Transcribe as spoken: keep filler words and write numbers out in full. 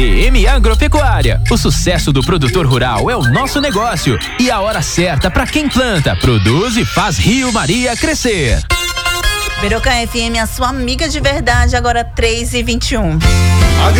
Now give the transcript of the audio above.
E M Agropecuária, o sucesso do produtor rural é o nosso negócio e a hora certa para quem planta, produz e faz Rio Maria crescer. Biroca F M, a sua amiga de verdade, agora três e vinte e um.